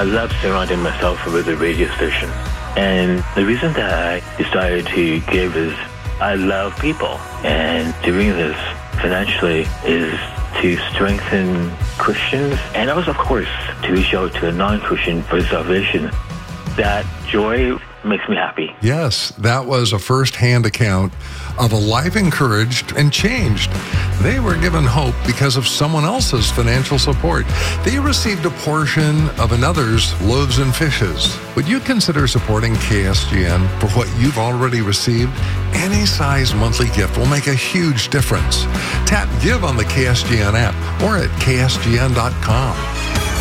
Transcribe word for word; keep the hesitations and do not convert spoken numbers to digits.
I love surrounding myself with a radio station. And the reason that I decided to give is I love people. And doing this financially is to strengthen Christians and also, of course, to reach out to a non-Christian for salvation. That joy makes me happy. Yes, that was a first-hand account of a life encouraged and changed. They were given hope because of someone else's financial support. They received a portion of another's loaves and fishes. Would you consider supporting K S G N for what you've already received? Any size monthly gift will make a huge difference. Tap Give on the K S G N app or at K S G N dot com.